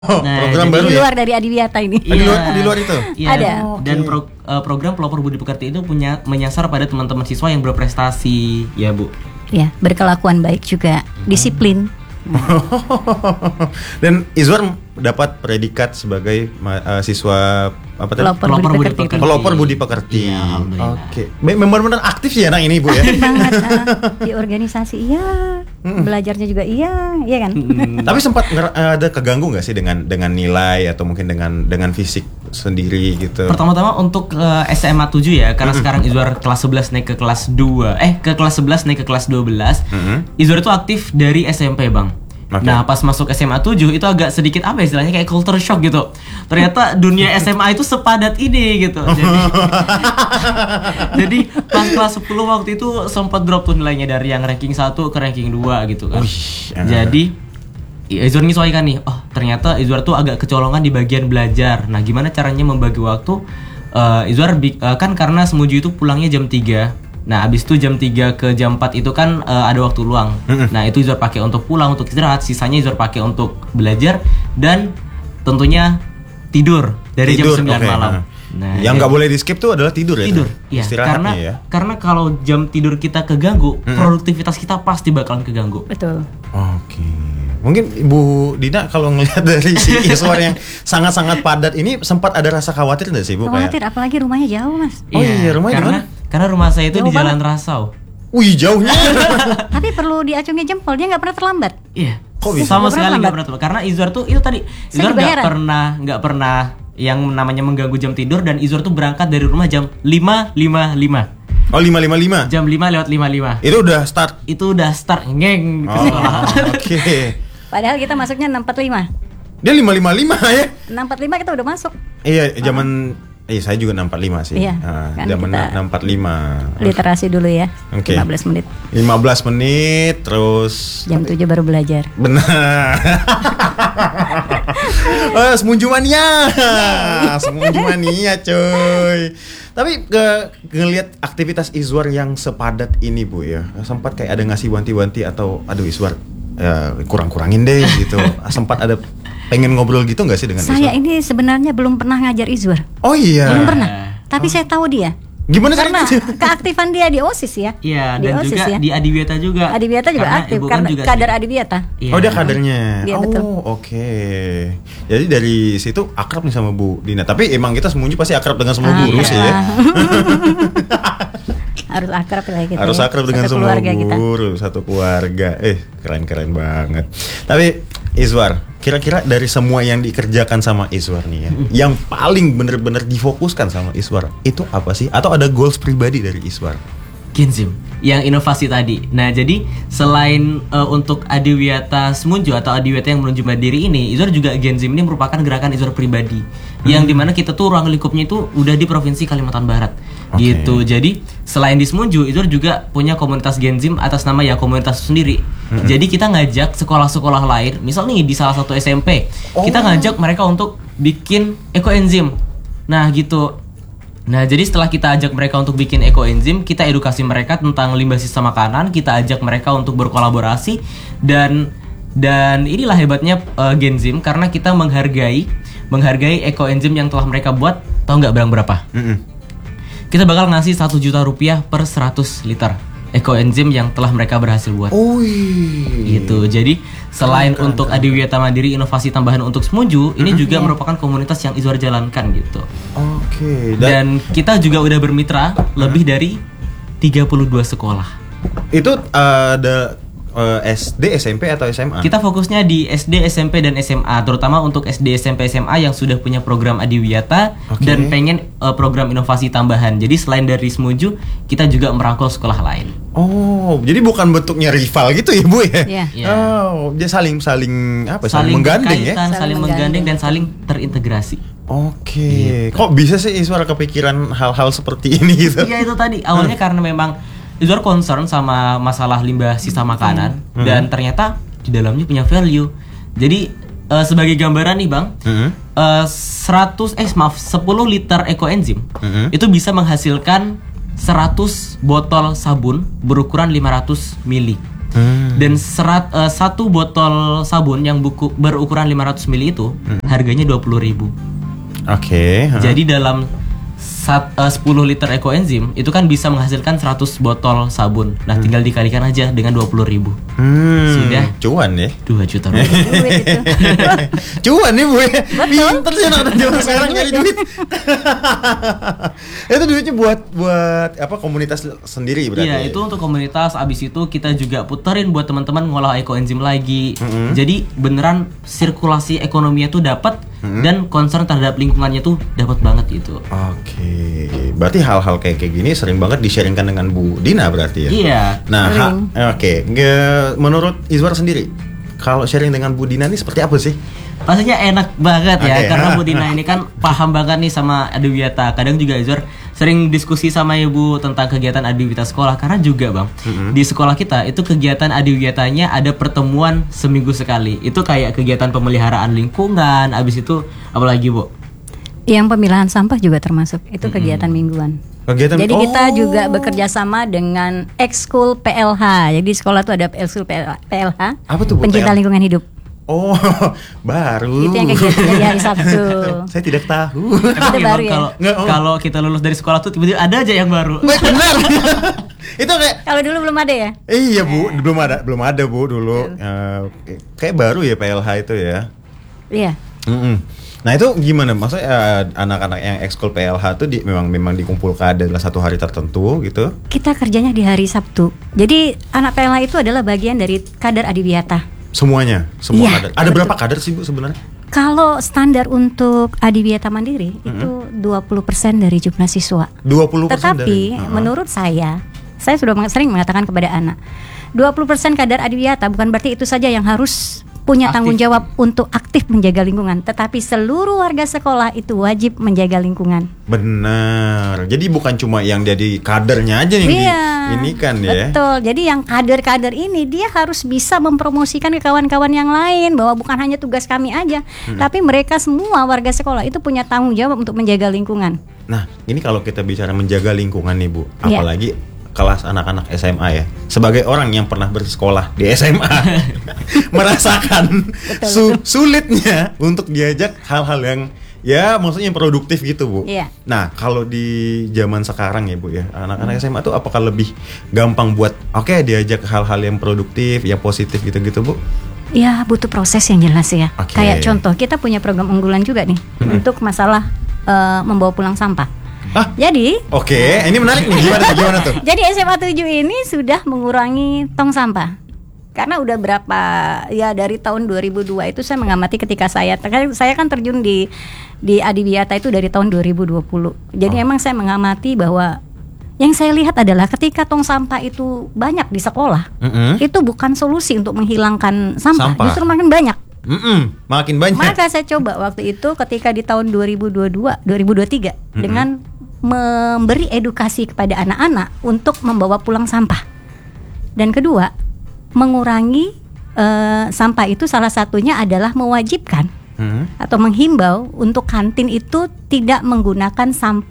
program jadi baru Di ya? luar dari Adiwiyata ini. Di luar itu? Iya. Ada. Dan program pelopor budi pekerti itu menyasar pada teman-teman siswa yang berprestasi, ya Bu. Ya, berkelakuan baik juga, disiplin. Dan Izwar dapat predikat sebagai siswa apa tadi? Pelopor budi pekerti. Pelopor budi pekerti. Iya, alhamdulillah. Oke. Benar-benar aktif sih anak ini Bu ya. Banget di organisasi iya, belajarnya juga iya kan? Tapi sempat ada keganggu nggak sih dengan nilai atau mungkin dengan fisik sendiri gitu? Pertama-tama untuk SMA 7 ya, karena sekarang Izwar kelas 11 naik ke kelas 2, ke kelas 11 naik ke kelas 12. Izwar itu aktif dari SMP, Bang. Okay. Nah, pas masuk SMA 7 itu agak sedikit apa ya istilahnya, kayak culture shock gitu. Ternyata dunia SMA itu sepadat ini gitu. Jadi pas kelas 10 waktu itu sempat drop tuh nilainya dari yang ranking 1 ke ranking 2 gitu kan. Jadi Izwar nyesuaikan nih, oh ternyata Izwar tuh agak kecolongan di bagian belajar. Nah, gimana caranya membagi waktu? Izwar kan karena Semuju itu pulangnya jam 3. Nah, abis itu jam 3 ke jam 4 itu kan ada waktu luang. Nah, itu Izwar pakai untuk pulang, untuk istirahat. Sisanya Izwar pakai untuk belajar dan tentunya tidur dari jam 9 malam. Nah, yang nggak boleh di skip tuh adalah tidur ya? Tidur, iya. Karena kalau jam tidur kita keganggu, produktivitas kita pasti bakalan keganggu. Betul. Oke. Mungkin Ibu Dina kalau ngelihat dari si Izwar yang sangat-sangat padat ini sempat ada rasa khawatir nggak sih Bu? Khawatir, apalagi rumahnya jauh Mas. Oh iya, rumahnya di mana? Karena rumah saya itu Jauh di Jalan Rasau. Wih, jauhnya. Tapi perlu diacungi jempol, dia nggak pernah terlambat. Iya. Kok bisa? Sama Nggak sekali pernah nggak pernah terlambat. Karena Izwar tuh itu tadi, Izwar juga heran. nggak pernah yang namanya mengganggu jam tidur, dan Izwar tuh berangkat dari rumah jam 5.55. Oh, 5.55. Jam 5:55. Itu udah start. Itu udah start ngeng ke sekolah. Oke. Padahal kita masuknya 6.45. Dia 5.55 ya? 6.45 kita udah masuk. Iya, zaman saya juga 6.45 sih. Iya, kan Zaman kita 6.45. Literasi dulu ya. Oke. 15 menit. 15 menit terus Jam 7 baru belajar. benar. Semunju mania. Semunju mania, coy. Tapi ngelihat aktivitas Izwar yang sepadat ini Bu ya, sempat kayak ada ngasih wanti-wanti atau aduh Izwar kurang-kurangin deh gitu. Sempat ada pengen ngobrol gitu nggak sih dengan Izwar? Saya ini sebenarnya belum pernah ngajar Izwar. Oh iya. Belum pernah. Tapi saya tahu dia. Gimana Karena ceritanya? keaktifan dia di OSIS ya. Iya, Di dan OSIS juga ya. di Adiwiyata juga. Adiwiyata juga Karena aktif Ibu karena juga kader sih. Adiwiyata. Iya. Oh dia kadernya. Iya, betul. Oke. Jadi dari situ akrab nih sama Bu Dina. Tapi emang kita Semunju pasti akrab dengan semua guru sih ya. Harus akrab lah kita. Harus ya. akrab dengan Satu semua keluarga kita. guru, satu keluarga. Keren-keren banget. Tapi Izwar, kira-kira dari semua yang dikerjakan sama Izwar nih ya, yang paling bener-bener difokuskan sama Izwar itu apa sih? Atau ada goals pribadi dari Izwar? Genzim yang inovasi tadi. Nah, jadi selain untuk Adiwiyata Semunju atau Adiwiyata yang menuju mandiri ini, Izwar juga Genzim ini merupakan gerakan Izwar pribadi. Yang dimana kita tuh ruang lingkupnya itu udah di Provinsi Kalimantan Barat. Gitu. Jadi selain di Semunju, Izwar juga punya komunitas Genzim atas nama ya komunitas sendiri. Jadi kita ngajak sekolah-sekolah lain, misal nih di salah satu SMP, kita ngajak mereka untuk bikin ekoenzim. Nah, gitu. Nah, jadi setelah kita ajak mereka untuk bikin ekoenzim, kita edukasi mereka tentang limbah sisa makanan, kita ajak mereka untuk berkolaborasi dan inilah hebatnya Genzim karena kita menghargai ekoenzim yang telah mereka buat. Tahu nggak barang berapa? Kita bakal ngasih 1 juta rupiah per 100 liter ekoenzim yang telah mereka berhasil buat. Gitu. Jadi selain untuk Adiwiyata Mandiri inovasi tambahan untuk Semunju, ini juga merupakan komunitas yang Izwar jalankan gitu. Oke. Dan kita juga udah bermitra lebih dari 32 sekolah. Itu ada SD, SMP atau SMA? Kita fokusnya di SD, SMP, dan SMA, terutama untuk SD, SMP, SMA yang sudah punya program Adiwiyata dan pengen program inovasi tambahan. Jadi selain dari Semunju, kita juga merangkul sekolah lain. Oh, jadi bukan bentuknya rival gitu ya Bu ya? Iya. Iya. Oh, dia saling menggandeng ya? Saling menggandeng dan saling terintegrasi. Oke. Kok bisa sih Izwar kepikiran hal-hal seperti ini gitu? Iya, itu tadi awalnya karena memang Izwar concern sama masalah limbah sisa makanan dan ternyata di dalamnya punya value. Jadi sebagai gambaran nih Bang, 10 liter ekoenzim itu bisa menghasilkan 100 botol sabun berukuran 500 ml. Dan satu botol sabun yang berukuran 500 ml itu harganya 20.000. Oke. Jadi dalam 10 liter ekoenzim itu kan bisa menghasilkan 100 botol sabun. Nah, tinggal dikalikan aja dengan 20.000. Sudah Cuan ya. 2 juta rupiah. Duit itu. Cuan nih Bu. Pinter sih anak zaman sekarang nyari duit. Itu duitnya buat apa, komunitas sendiri berarti. Iya, itu untuk komunitas. Abis itu kita juga puterin buat teman-teman ngolah ekoenzim lagi. Jadi beneran sirkulasi ekonominya tuh dapat dan concern terhadap lingkungannya tuh dapat banget gitu. Oke. Berarti hal-hal kayak gini sering banget di-sharingkan dengan Bu Dina berarti ya. Iya. Nah, oke. Menurut Izwar sendiri, kalau sharing dengan Bu Dina ini seperti apa sih? Pastinya enak banget ya, Oke. karena Bu Dina ini kan paham banget nih sama adiwiyata. Kadang juga Izwar sering diskusi sama Ibu tentang kegiatan adiwiyata sekolah, karena juga Bang, di sekolah kita itu kegiatan adiwiyatanya ada pertemuan seminggu sekali. Itu kayak kegiatan pemeliharaan lingkungan, abis itu apalagi Bu? Yang pemilahan sampah juga termasuk, itu kegiatan mingguan. Jadi kita juga bekerja sama dengan ekskul PLH. Jadi di sekolah tuh ada ekskul PLH. Apa tuh, Bu, Pencinta PLH? lingkungan hidup. Oh, baru. Itu yang kegiatannya di hari Sabtu. Saya tidak tahu. Emang Itu baru ya? Kalau kita lulus dari sekolah tuh tiba-tiba ada aja yang baru. Benar. Itu kayak Kalau dulu belum ada ya? iya Bu, belum ada Bu dulu. Kayak baru ya PLH itu ya. Iya. Nah itu gimana? Maksudnya anak-anak yang ekskul PLH tuh memang dikumpulkan dalam satu hari tertentu gitu? Kita kerjanya di hari Sabtu. Jadi anak PLH itu adalah bagian dari kader adiwiyata. Semuanya, semua Iya, kader. Ada betul. berapa kader sih Bu sebenarnya? Kalau standar untuk adiwiyata mandiri itu 20% dari jumlah siswa. 20% Tetapi menurut saya sudah sering mengatakan kepada anak, 20% kadar adiwiyata bukan berarti itu saja yang harus punya tanggung jawab untuk aktif menjaga lingkungan, tetapi seluruh warga sekolah itu wajib menjaga lingkungan. Benar. Jadi bukan cuma yang jadi kadernya aja yang ini kan ya. Betul. Jadi yang kader-kader ini dia harus bisa mempromosikan ke kawan-kawan yang lain bahwa bukan hanya tugas kami aja, tapi mereka semua warga sekolah itu punya tanggung jawab untuk menjaga lingkungan. Nah, ini kalau kita bicara menjaga lingkungan nih Bu, Iya. apalagi kelas anak-anak SMA ya. Sebagai orang yang pernah bersekolah di SMA, merasakan sulitnya untuk diajak hal-hal yang ya maksudnya produktif gitu Bu. Iya. Nah, kalau di zaman sekarang ya Bu ya, anak-anak SMA tuh apakah lebih gampang buat diajak hal-hal yang produktif, yang positif gitu-gitu Bu? Ya butuh proses yang jelas ya. Oke. Kayak contoh kita punya program unggulan juga nih untuk masalah membawa pulang sampah. Jadi Ini menarik nih. Gimana tuh? Jadi SMA 7 ini sudah mengurangi tong sampah. Karena udah berapa ya dari tahun 2002 itu saya mengamati ketika saya kan terjun di adiwiyata itu dari tahun 2020. Jadi emang saya mengamati bahwa yang saya lihat adalah ketika tong sampah itu banyak di sekolah, itu bukan solusi untuk menghilangkan sampah. Justru makin banyak. Makin banyak. Maka saya coba waktu itu ketika di tahun 2023 dengan memberi edukasi kepada anak-anak untuk membawa pulang sampah. Dan kedua, mengurangi sampah itu salah satunya adalah mewajibkan atau menghimbau untuk kantin itu tidak menggunakan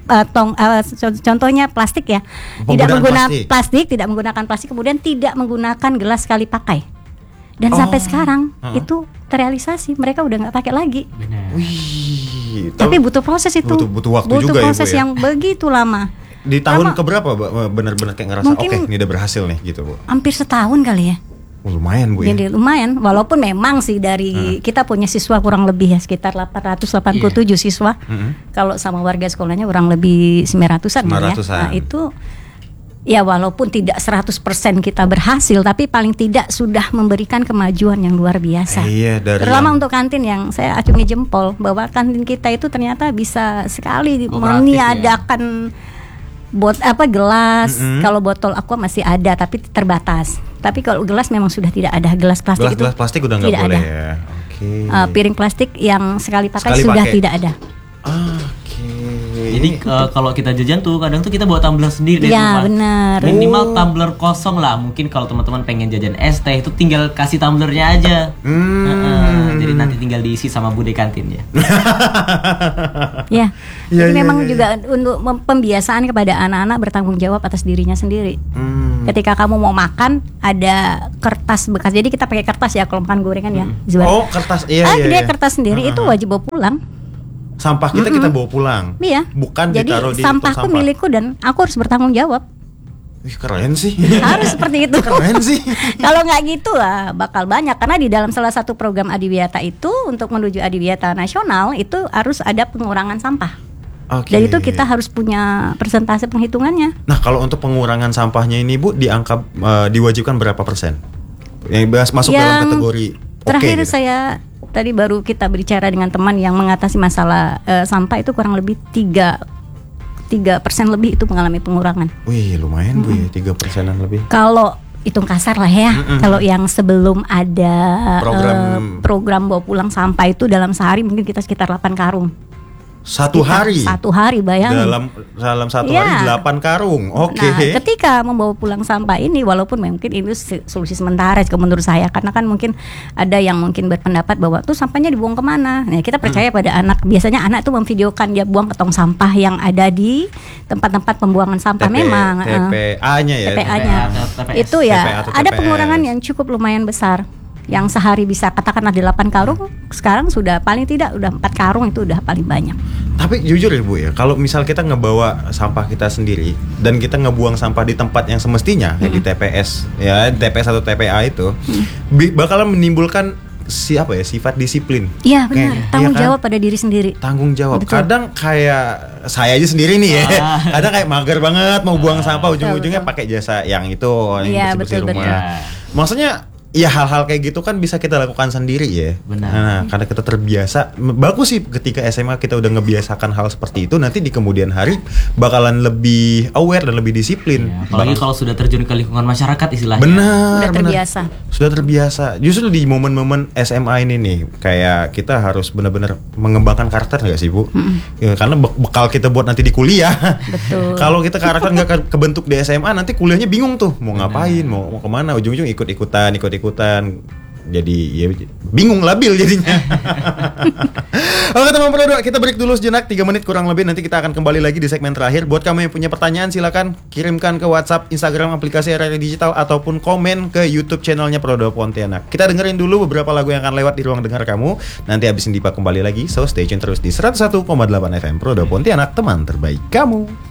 contohnya plastik ya. Tidak menggunakan plastik, tidak menggunakan plastik, kemudian tidak menggunakan gelas sekali pakai. Dan sampai sekarang itu terrealisasi, mereka udah nggak pakai lagi. Benar. Wih, tapi butuh proses itu. Butuh waktu butuh juga proses ya, Bu, ya? yang begitu lama. Di tahun keberapa benar-benar kayak ngerasa oke, ini udah berhasil nih gitu Bu? Hampir setahun kali ya. Lumayan Bu ya. Jadi lumayan, walaupun memang sih dari kita punya siswa kurang lebih ya sekitar 887 siswa. Kalau sama warga sekolahnya kurang lebih 900-an ya. Nah, itu ya walaupun tidak 100% kita berhasil, tapi paling tidak sudah memberikan kemajuan yang luar biasa. Terutama untuk kantin yang saya acungi jempol bahwa kantin kita itu ternyata bisa sekali meniadakan gelas. Kalau botol aqua masih ada tapi terbatas. Tapi kalau gelas memang sudah tidak ada, gelas plastik gelas plastik udah nggak boleh ya. Piring plastik yang sekali pakai sudah tidak ada. Jadi kalau kita jajan tuh kadang tuh kita bawa tumbler sendiri dari rumah. Benar. Minimal tumbler kosong lah. Mungkin kalau teman-teman pengen jajan es teh itu tinggal kasih tumblernya aja. Jadi nanti tinggal diisi sama bude kantin ya. Jadi memang juga untuk pembiasaan kepada anak-anak bertanggung jawab atas dirinya sendiri. Ketika kamu mau makan ada kertas bekas. Jadi kita pakai kertas ya kalau makan gorengan ya. Oh, kertas. Iya. Dia kertas sendiri itu wajib bawa pulang. Sampah kita bawa pulang. Iya. Bukan jadi ditaruh di sampahku sampah. milikku dan aku harus bertanggung jawab. Wih, keren sih. Harus seperti itu. Keren sih. Kalau nggak gitu lah bakal banyak, karena di dalam salah satu program Adiwiyata itu untuk menuju Adiwiyata nasional itu harus ada pengurangan sampah. Dan itu kita harus punya persentase penghitungannya. Nah, kalau untuk pengurangan sampahnya ini Bu diwajibkan berapa persen? Yang masuk dalam kategori terakhir gitu. Saya tadi baru kita berbicara dengan teman yang mengatasi masalah sampah itu kurang lebih 3% lebih itu mengalami pengurangan. Wih, lumayan Bu ya, 3%-an lebih. Kalau hitung kasar lah ya. Kalau yang sebelum ada program bawa pulang sampah itu dalam sehari mungkin kita sekitar 8 karung. Satu hari bayangin. Dalam satu hari 8 karung. Oke. Nah, ketika membawa pulang sampah ini, walaupun mungkin itu solusi sementara menurut saya, karena kan mungkin ada yang mungkin berpendapat bahwa tuh sampahnya dibuang kemana. Nah, kita percaya pada anak. Biasanya anak tuh memvideokan dia buang ke tong sampah yang ada di tempat-tempat pembuangan sampah. Memang TPA-nya ya. TPA-nya. Itu ya TPA ada pengurangan yang cukup lumayan besar. Yang sehari bisa katakanlah 8 karung, sekarang sudah paling tidak udah 4 karung, itu udah paling banyak. Tapi jujur ya Bu ya, kalau misal kita ngebawa sampah kita sendiri dan kita ngebuang sampah di tempat yang semestinya, kayak di TPS ya, TPS atau TPA itu bakalan menimbulkan sifat disiplin. Iya benar, tanggung jawab pada diri sendiri. Tanggung jawab. Betul. Kadang kayak saya aja sendiri nih ya. Kadang kayak mager banget mau buang sampah, ujung-ujungnya pakai jasa yang itu, yang bersih-bersih rumah. Maksudnya ya hal-hal kayak gitu kan bisa kita lakukan sendiri ya. Benar. Nah, karena kita terbiasa. Bagus sih ketika SMA kita udah ngebiasakan hal seperti itu, nanti di kemudian hari bakalan lebih aware dan lebih disiplin. Ya, apalagi kalau sudah terjun ke lingkungan masyarakat istilahnya. Benar. Sudah terbiasa. Sudah terbiasa. Justru di momen-momen SMA ini nih, kayak kita harus benar-benar mengembangkan karakter nggak sih Bu? Ya, karena bekal kita buat nanti di kuliah. Betul. Kalau kita karakter nggak kebentuk di SMA, nanti kuliahnya bingung tuh mau ngapain, mau kemana, ujung-ujung ikut-ikutan, jadi ya bingung, labil jadinya. Oke teman-teman berdua, kita break dulu sejenak 3 menit kurang lebih, nanti kita akan kembali lagi di segmen terakhir. Buat kamu yang punya pertanyaan silakan kirimkan ke WhatsApp, Instagram, aplikasi RRI Digital ataupun komen ke YouTube channelnya Prodo Pontianak. Kita dengerin dulu beberapa lagu yang akan lewat di ruang dengar kamu. Nanti habis ini Dipa kembali lagi, so stay tune terus di 101,8 FM Prodo Pontianak, teman terbaik kamu.